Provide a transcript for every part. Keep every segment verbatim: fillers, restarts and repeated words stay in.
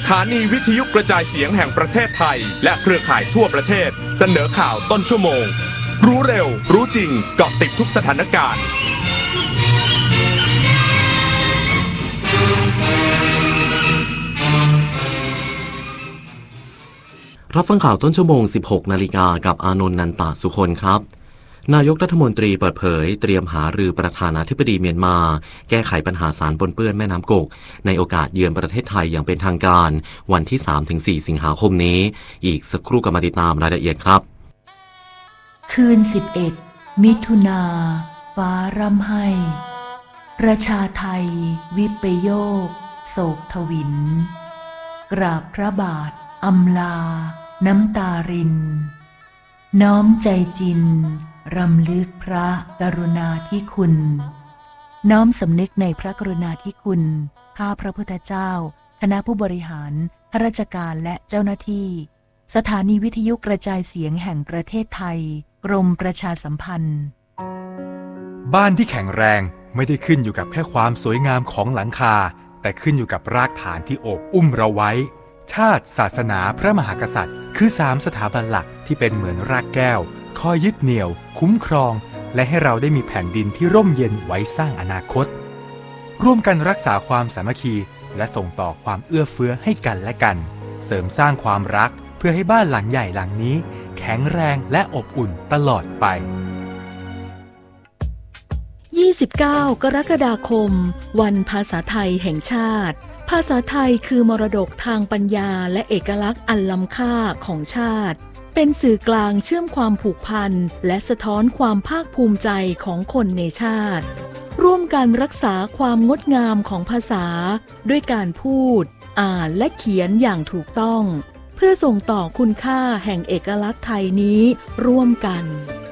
ถานีวิทยุกระจายเสียงแห่งประเทศไทยและเครือข่ายทั่วประเทศเสนอข่าวต้นชั่วโมงรู้เร็วรู้จริงเกาะติดทุกสถานการณ์รับฟังข่าวต้นชั่วโมง สิบหกนาฬิกากับอานนท์ นันตสุคนครับนายกรัฐมนตรีเปิดเผยเตรียมหารือประธานาธิบดีเมียนมาแก้ไขปัญหาสารปนเปื้อนแม่น้ำกกในโอกาสเยือนประเทศไทยอย่างเป็นทางการวันที่ สามถึงสี่ สิงหาคมนี้อีกสักครู่ก็มาติดตามรายละเอียดครับคืนสิบเอ็ดมิถุนาฟ้าร่ำไห้ประชาไทยวิปโยคโศกทวินกราบพระบาทอำลาน้ำตารินน้อมใจจินรำลึกพระกรุณาธิคุณน้อมสำนึกในพระกรุณาธิคุณข้าพระพุทธเจ้าคณะผู้บริหารข้าราชการและเจ้าหน้าที่สถานีวิทยุกระจายเสียงแห่งประเทศไทยกรมประชาสัมพันธ์บ้านที่แข็งแรงไม่ได้ขึ้นอยู่กับแค่ความสวยงามของหลังคาแต่ขึ้นอยู่กับรากฐานที่โอบอุ้มเราไว้ชาติศาสนาพระมหากษัตริย์คือสามสถาบันหลักที่เป็นเหมือนรากแก้วคอยยึดเหนี่ยวคุ้มครองและให้เราได้มีแผ่นดินที่ร่มเย็นไว้สร้างอนาคตร่วมกันรักษาความสามัคคีและส่งต่อความเอื้อเฟื้อให้กันและกันเสริมสร้างความรักเพื่อให้บ้านหลังใหญ่หลังนี้แข็งแรงและอบอุ่นตลอดไปยี่สิบเก้ากรกฎาคมวันภาษาไทยแห่งชาติภาษาไทยคือมรดกทางปัญญาและเอกลักษณ์อันล้ำค่าของชาติเป็นสื่อกลางเชื่อมความผูกพันและสะท้อนความภาคภูมิใจของคนในชาติร่วมกันรักษาความงดงามของภาษาด้วยการพูดอ่านและเขียนอย่างถูกต้องเพื่อส่งต่อคุณค่าแห่งเอกลักษณ์ไทยนี้ร่วมกัน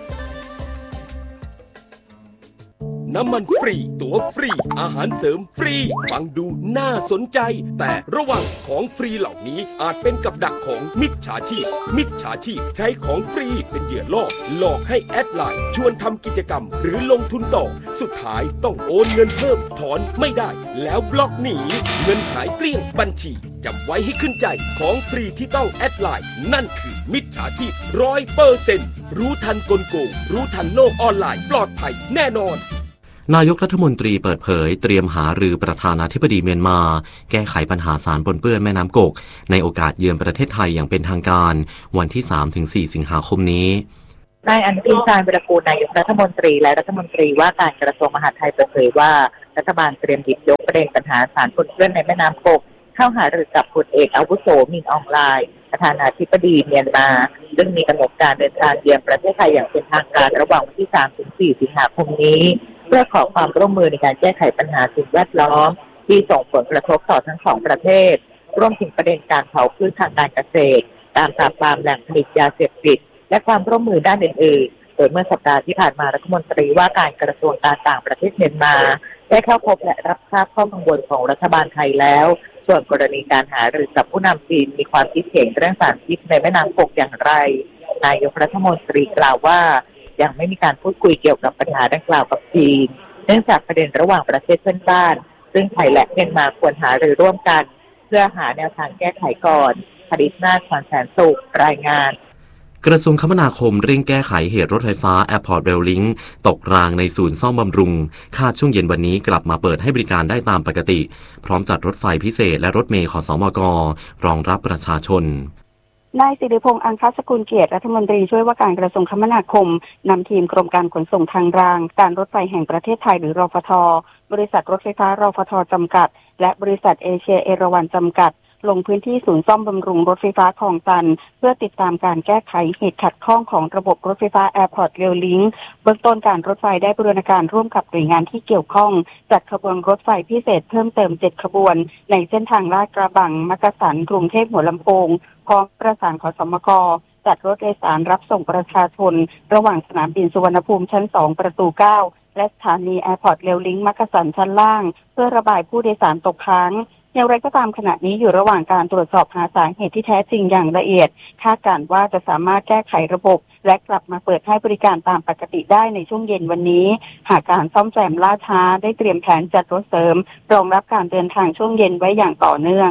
น้ำมันฟรีตั๋วฟรีอาหารเสริมฟรีฟังดูน่าสนใจแต่ระวังของฟรีเหล่านี้อาจเป็นกับดักของมิจฉาชีพมิจฉาชีพใช้ของฟรีเป็นเหยื่อล่อหลอกให้แอดไลน์ชวนทำกิจกรรมหรือลงทุนต่อสุดท้ายต้องโอนเงินเพิ่มถอนไม่ได้แล้วบล็อกหนีเงินหายเกลี้ยงบัญชีจำไว้ให้ขึ้นใจของฟรีที่ต้องแอดไลน์นั่นคือมิจฉาชีพร้อยเปอร์เซ็นต์รู้ทันกลโกงรู้ทันโลกออนไลน์ปลอดภัยแน่นอนนายกรัฐมนตรีเปิดเผยเตรียมหารือประธานาธิบดีเมียนมาแก้ไขปัญหาสารปนเปื้อนแม่น้ำกกในโอกาสเยือนประเทศไทยอย่างเป็นทางการวันที่ สามถึงสี่ สิงหาคมนี้นายอนุทิน ชาญวีรกูลนายกรัฐมนตรีและรัฐมนตรีว่าการกระทรวงมหาดไทยเปิดเผยว่ารัฐบาลเตรียมหยิบยกประเด็นปัญหาสารปนเปื้อนในแม่น้ำกกเข้าหารือกับพลเอกอาวุโสมินอองไลน์ประธานาธิบดีเมียนมาซึ่งมีกำหนดการเดินทางเยือนประเทศไทยอย่างเป็นทางการระหว่างวันที่ สามถึงสี่ สิงหาคมนี้เพื่อขอความร่วมมือในการแก้ไขปัญหาสิ่งแวดล้อมที่ส่งผลกระทบต่อทั้งสองประเทศรวมถึงประเด็นการเผาพืชทางการเกษตรการปราบปรามแหล่งผลิตยาเสพติดและความร่วมมือด้านอื่นๆโดยเมื่อสัปดาห์ที่ผ่านมารัฐมนตรีว่าการกระทรวงการต่างประเทศเมียนมาได้เข้าพบและรับทราบข้อกังวลของรัฐบาลไทยแล้วส่วนกรณีการหารือกับผู้นำจีนมีความคิดเห็นเรื่องสารพิษในแม่น้ำกกอย่างไรนายกรัฐมนตรีกล่าวว่ายังไม่มีการพูดคุยเกี่ยวกับปัญหาดังกล่าวกับจีนเนื่องจากประเด็นระหว่างประเทศเพื่อนบ้านซึ่งไทยและเมียนมาควรหารือร่วมกันเพื่อหาแนวทางแก้ไขก่อนผลิตนาถ ขวัญแสนสุขรายงานกระทรวงคมนาคมเร่งแก้ไขเหตุรถไฟฟ้า Airport Rail Link ตกรางในศูนย์ซ่อมบำรุงคาดช่วงเย็นวันนี้กลับมาเปิดให้บริการได้ตามปกติพร้อมจัดรถไฟพิเศษและรถเมล์ขสมกรองรับประชาชนนายสิริพงษ์อังคสกุลเกียรติรัฐมนตรีช่วยว่าการกระทรวงคมนาคมนำทีมกรมการขนส่งทางรางการรถไฟแห่งประเทศไทยหรือรฟท.บริษัทรถไฟฟ้ารฟท.จำกัดและบริษัทเอเชียเอราวัณจำกัดลงพื้นที่ศูนย์ซ่อมบำรุงรถไฟฟ้าคลองตันเพื่อติดตามการแก้ไขเหตุขัดข้องของระบบรถไฟฟ้า Airport Rail Link เบื้องต้นการรถไฟได้บูรณาการร่วมกับหน่วยงานที่เกี่ยวข้องจัดขบวนรถไฟพิเศษเพิ่มเติมเจ็ดขบวนในเส้นทางลาดกระบังมักกะสันกรุงเทพหัวลำโพงพร้อมประสานขสมกจัดรถโดยสารรับส่งประชาชนระหว่างสนามบินสุวรรณภูมิชั้นสองประตูเก้าและสถานี Airport Rail Link มักกะสันชั้นล่างเพื่อระบายผู้โดยสารตกค้างอย่างไรก็ตามขณะนี้อยู่ระหว่างการตรวจสอบหาสาเหตุที่แท้จริงอย่างละเอียดคาดการณ์ว่าจะสามารถแก้ไขระบบและกลับมาเปิดให้บริการตามปกติได้ในช่วงเย็นวันนี้หากการซ่อมแซมล่าช้าได้เตรียมแผนจัดรถเสริมรองรับการเดินทางช่วงเย็นไว้อย่างต่อเนื่อง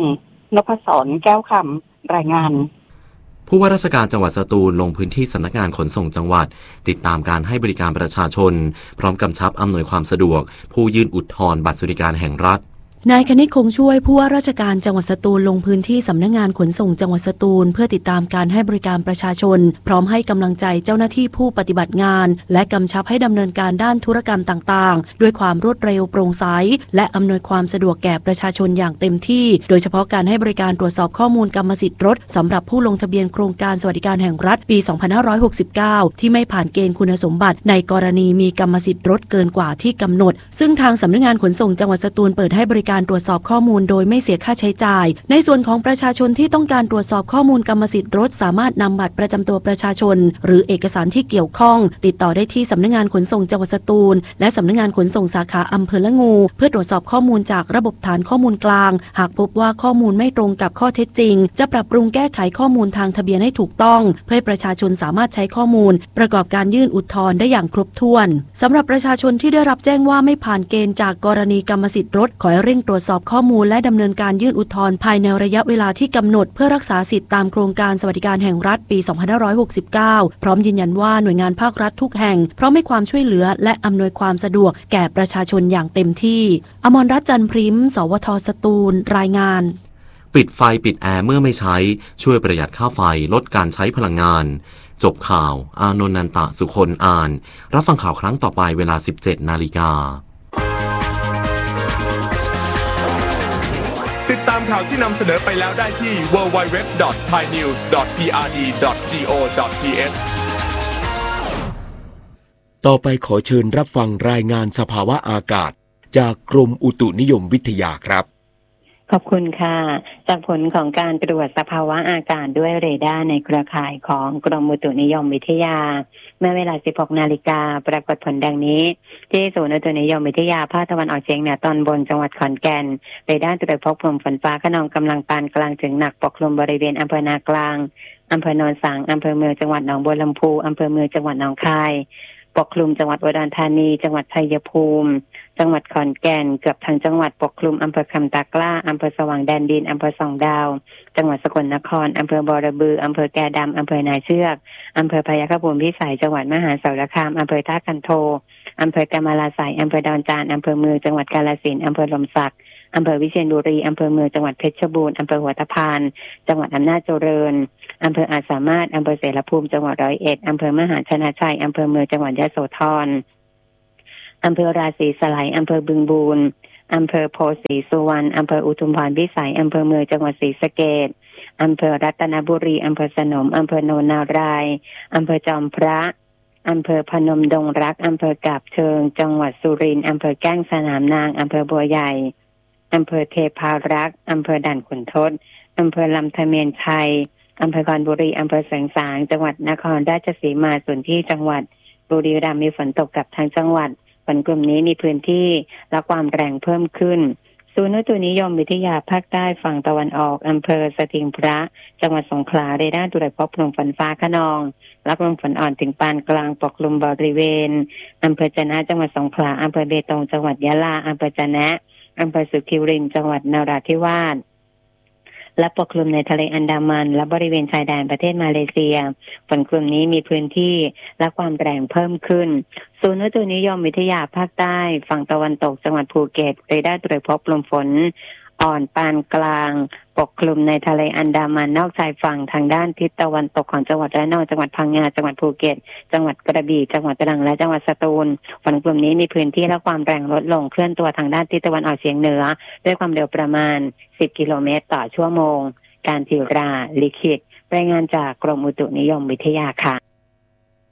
นพศรแก้วคำรายงานผู้ว่าราชการจังหวัดสตูลลงพื้นที่สำนักงานขนส่งจังหวัดติดตามการให้บริการประชาชนพร้อมกำชับอำนวยความสะดวกผู้ยื่นอุทธรณ์บัตรสวัสดิการแห่งรัฐนายคณิตคงช่วยผู้ว่าราชการจังหวัดสตูลลงพื้นที่สำนักงานขนส่งจังหวัดสตูลเพื่อติดตามการให้บริการประชาชนพร้อมให้กำลังใจเจ้าหน้าที่ผู้ปฏิบัติงานและกำชับให้ดำเนินการด้านธุรกรรมต่างๆด้วยความรวดเร็วโปร่งใสและอำนวยความสะดวกแก่ประชาชนอย่างเต็มที่โดยเฉพาะการให้บริการตรวจสอบข้อมูลกรรมสิทธิ์รถสำหรับผู้ลงทะเบียนโครงการสวัสดิการแห่งรัฐปี สองพันห้าร้อยหกสิบเก้า ที่ไม่ผ่านเกณฑ์คุณสมบัติในกรณีมีกรรมสิทธิ์รถเกินกว่าที่กำหนดซึ่งทางสำนักงานขนส่งจังหวัดสตูลเปิดให้บริการตรวจสอบข้อมูลโดยไม่เสียค่าใช้จ่ายในส่วนของประชาชนที่ต้องการตรวจสอบข้อมูลกรรมสิทธิ์รถสามารถนำบัตรประจำตัวประชาชนหรือเอกสารที่เกี่ยวข้องติดต่อได้ที่สำนักงานขนส่งจังหวัดสตูลและสำนักงานขนส่งสาขาอำเภอละงูเพื่อตรวจสอบข้อมูลจากระบบฐานข้อมูลกลางหากพบว่าข้อมูลไม่ตรงกับข้อเท็จจริงจะปรับปรุงแก้ไขข้อมูลทางทะเบียนให้ถูกต้องเพื่อให้ประชาชนสามารถใช้ข้อมูลประกอบการยื่นอุทธรณ์ได้อย่างครบถ้วนสำหรับประชาชนที่ได้รับแจ้งว่าไม่ผ่านเกณฑ์จากกรณีกรรมสิทธิ์รถขอให้เร่งตรวจสอบข้อมูลและดำเนินการยื่นอุทธรณ์ภายในระยะเวลาที่กำหนดเพื่อรักษาสิทธิตามโครงการสวัสดิการแห่งรัฐปี สองพันห้าร้อยหกสิบเก้า พร้อมยืนยันว่าหน่วยงานภาครัฐทุกแห่งพร้อมให้ความช่วยเหลือและอำนวยความสะดวกแก่ประชาชนอย่างเต็มที่อมรรัตน์จันทร์พริ้มสวทสตูลรายงานปิดไฟปิดแอร์เมื่อไม่ใช้ช่วยประหยัดค่าไฟลดการใช้พลังงานจบข่าวอานนท์นันตะสุคนอ่านรับฟังข่าวครั้งต่อไปเวลา สิบเจ็ดนาฬิกาติดตามข่าวที่นำเสนอไปแล้วได้ที่ ดับเบิลยู ดับเบิลยู ดับเบิลยู ดอท ไทยนิวส์ ดอท พี อาร์ ดี ดอท จี โอ ดอท ที เอชต่อไปขอเชิญรับฟังรายงานสภาวะอากาศจากกรมอุตุนิยมวิทยาครับขอบคุณค่ะจากผลของการตรวจสภาวะอากาศด้วยเรดาร์ในเครือข่ายของกรมอุตุนิยมวิทยาเมื่อเวลา สิบหกนาฬิกาปรากฏผลดังนี้ที่ศูนย์อุตุนิยมวิทยาภาคตะวันออกเฉียงเหนือตอนบนจังหวัดขอนแก่นเรดาร์ตรวจพบกลุ่มฝนฟ้าคะนองกำลังปานกลางถึงหนักปกคลุมบริเวณอำเภอนากลางอำเภอโนนสังอำเภอเมืองจังหวัดหนองบัวลำพูอำเภอเมืองจังหวัดหนองคายปกคลุมจังหวัดอุดรธานีจังหวัดชัยภูมิจังหวัดขอนแก่นเกือบทั้งจังหวัดปกคลุมอำเภอคำตากล้าอำเภอสว่างแดนดินอำเภอสองดาวจังหวัดสกลนครอำเภอบอระบืออำเภอแกดำอำเภอนาเชือกอำเภอพยัคฆภูมิพิสัยจังหวัดมหาสารคามอำเภอท่าคันโทอำเภอกำมะลาไสยอำเภอดอนจานอำเภอเมืองจังหวัดกาฬสินธุ์อำเภอลมศักดิ์อำเภอวิเชียรบุรีอำเภอเมืองจังหวัดเพชรบูรณ์อำเภอหัวตะพานจังหวัดอำนาจเจริญอำเภออาจสามารถอำเภอเสรภูมิจังหวัดร้อยเอ็ดอำเภอมหาชนะชัยอำเภอเมืองจังหวัดยโสธรอำเภอราศีสไลยอำเภอบึงบูรอำเภอโพธิ์ศรีสุวรรณอำเภออุทุมพรพิสัยอำเภอเมืองจังหวัดศรีสะเกษอำเภอรัตนบุรีอำเภอสนมอำเภอโนนนารายอำเภอจอมพระอำเภอพนมดงรักอำเภอกาบเชิงจังหวัดสุรินทร์อำเภอแก้งสนามนางอำเภอบัวใหญ่อำเภอเทพารักษ์อำเภอด่านขุนทดอำเภอลำทะเมนชัยอำเภอคอนบุรีอำเภอแสงสางจังหวัดนครราชสีมาส่วนที่จังหวัดบุรีรัมย์มีฝนตกกับทางจังหวัดฝนกลุ่มนี้มีพื้นที่และความแรงเพิ่มขึ้นศูนย์อุตุนิยมวิทยาภาคใต้ฝั่งตะวันออกอำเภอสถิงพระจังหวัดสงขลาเรดาร์ตรวจพบกลุ่มฝนฟ้าคะนองและกลุ่มฝนอ่อนถึงปานกลางปกคลุมบริเวณอำเภอจะนะจังหวัดสงขลาอำเภอเบตงจังหวัดยะลาอำเภอจะนะอำเภอสุขิวรินทร์จังหวัดนราธิวาสและปกคลุมในทะเลอันดามันและบริเวณชายแดนประเทศมาเลเซียฝนกลุ่มนี้มีพื้นที่และความแรงเพิ่มขึ้นศูนย์อุตุนิยมวิทยาภาคใต้ฝั่งตะวันตกจังหวัดภูเก็ตเรดาร์ตรวจพบกลุ่มฝนอ่อนปานกลางปกคลุมในทะเลอันดามันนอกชายฝั่งทางด้านทิศตะวันตกของจังหวัดระนองจังหวัดพังงาจังหวัดภูเก็ตจังหวัดกระบี่จังหวัดตรังและจังหวัดสตูลฝนกลุ่มนี้มีพื้นที่และความแรงลดลงเคลื่อนตัวทางด้านทิศตะวันออกเฉียงเหนือด้วยความเร็วประมาณสิบกิโลเมตรต่อชั่วโมงการจิราลิขิตรายงานจากกรมอุตุนิยมวิทยาค่ะ